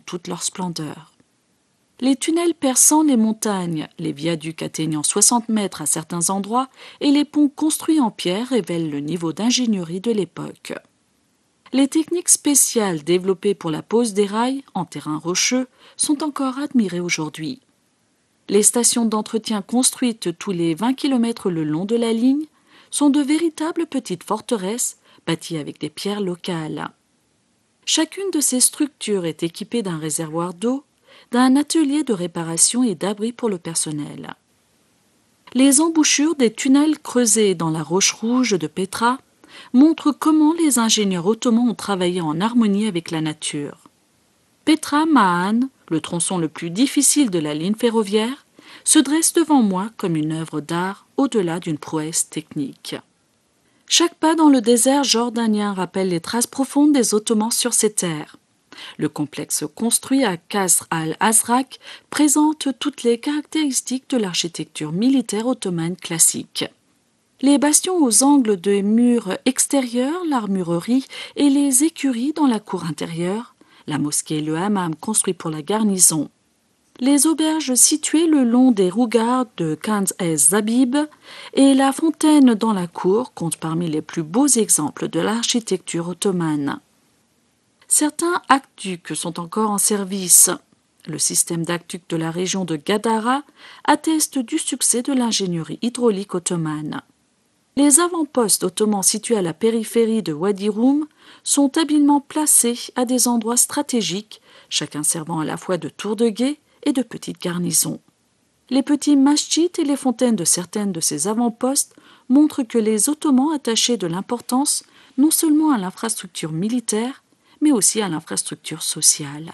toute leur splendeur. Les tunnels perçant les montagnes, les viaducs atteignant 60 mètres à certains endroits et les ponts construits en pierre révèlent le niveau d'ingénierie de l'époque. Les techniques spéciales développées pour la pose des rails en terrain rocheux sont encore admirées aujourd'hui. Les stations d'entretien construites tous les 20 km le long de la ligne sont de véritables petites forteresses bâties avec des pierres locales. Chacune de ces structures est équipée d'un réservoir d'eau, d'un atelier de réparation et d'abri pour le personnel. Les embouchures des tunnels creusés dans la roche rouge de Petra montrent comment les ingénieurs ottomans ont travaillé en harmonie avec la nature. Petra Mahan, le tronçon le plus difficile de la ligne ferroviaire, se dresse devant moi comme une œuvre d'art au-delà d'une prouesse technique. Chaque pas dans le désert jordanien rappelle les traces profondes des Ottomans sur ces terres. Le complexe construit à Kasr al-Azraq présente toutes les caractéristiques de l'architecture militaire ottomane classique. Les bastions aux angles des murs extérieurs, l'armurerie et les écuries dans la cour intérieure, la mosquée et le hammam construits pour la garnison, les auberges situées le long des rougards de Khanz ez-Zabib et la fontaine dans la cour comptent parmi les plus beaux exemples de l'architecture ottomane. Certains aqueducs sont encore en service. Le système d'aqueducs de la région de Gadara atteste du succès de l'ingénierie hydraulique ottomane. Les avant-postes ottomans situés à la périphérie de Wadi Rum sont habilement placés à des endroits stratégiques, chacun servant à la fois de tour de guet et de petites garnisons. Les petits masjits et les fontaines de certaines de ces avant-postes montrent que les Ottomans attachaient de l'importance non seulement à l'infrastructure militaire, mais aussi à l'infrastructure sociale.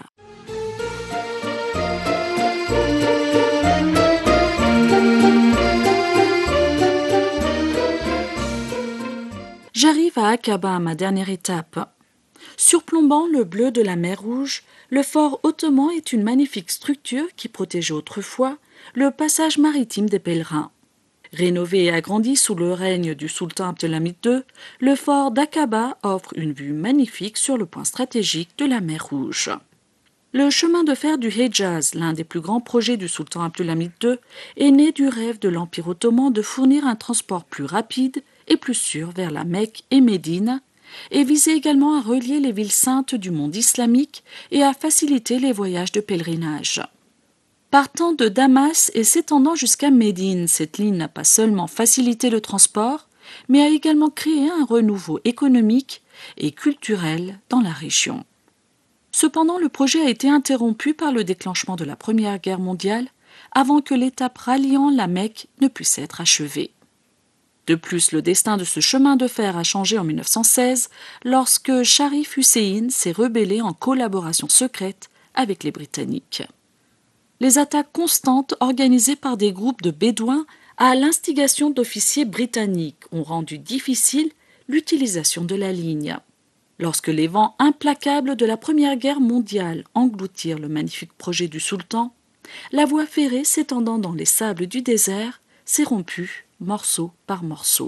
J'arrive à Aqaba, ma dernière étape. Surplombant le bleu de la mer Rouge, le fort ottoman est une magnifique structure qui protégeait autrefois le passage maritime des pèlerins. Rénové et agrandi sous le règne du sultan Abdülhamid II, le fort d'Aqaba offre une vue magnifique sur le point stratégique de la mer Rouge. Le chemin de fer du Hejaz, l'un des plus grands projets du sultan Abdülhamid II, est né du rêve de l'Empire ottoman de fournir un transport plus rapide et plus sûr vers la Mecque et Médine, et visait également à relier les villes saintes du monde islamique et à faciliter les voyages de pèlerinage. Partant de Damas et s'étendant jusqu'à Médine, cette ligne n'a pas seulement facilité le transport, mais a également créé un renouveau économique et culturel dans la région. Cependant, le projet a été interrompu par le déclenchement de la Première Guerre mondiale avant que l'étape ralliant la Mecque ne puisse être achevée. De plus, le destin de ce chemin de fer a changé en 1916 lorsque Sharif Hussein s'est rebellé en collaboration secrète avec les Britanniques. Les attaques constantes organisées par des groupes de Bédouins à l'instigation d'officiers britanniques ont rendu difficile l'utilisation de la ligne. Lorsque les vents implacables de la Première Guerre mondiale engloutirent le magnifique projet du sultan, la voie ferrée s'étendant dans les sables du désert s'est rompue morceau par morceau.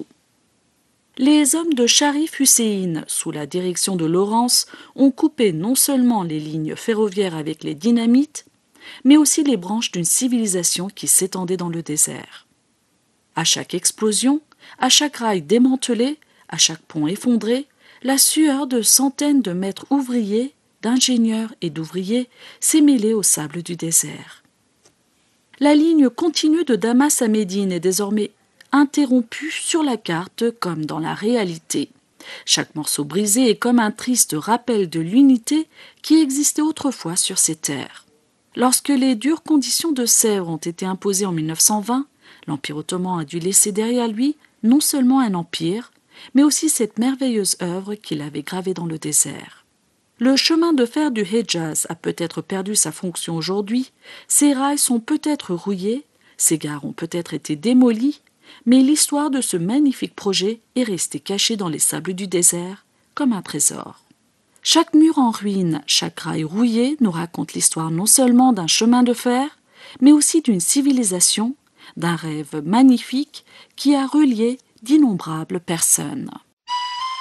Les hommes de Sharif Hussein, sous la direction de Lawrence, ont coupé non seulement les lignes ferroviaires avec les dynamites, mais aussi les branches d'une civilisation qui s'étendait dans le désert. À chaque explosion, à chaque rail démantelé, à chaque pont effondré, la sueur de centaines de maîtres ouvriers, d'ingénieurs et d'ouvriers s'est mêlée au sable du désert. La ligne continue de Damas à Médine est désormais interrompue sur la carte comme dans la réalité. Chaque morceau brisé est comme un triste rappel de l'unité qui existait autrefois sur ces terres. Lorsque les dures conditions de Sèvres ont été imposées en 1920, l'Empire ottoman a dû laisser derrière lui non seulement un empire, mais aussi cette merveilleuse œuvre qu'il avait gravée dans le désert. Le chemin de fer du Hejaz a peut-être perdu sa fonction aujourd'hui, ses rails sont peut-être rouillés, ses gares ont peut-être été démolies, mais l'histoire de ce magnifique projet est restée cachée dans les sables du désert comme un trésor. Chaque mur en ruine, chaque rail rouillé nous raconte l'histoire non seulement d'un chemin de fer, mais aussi d'une civilisation, d'un rêve magnifique qui a relié d'innombrables personnes.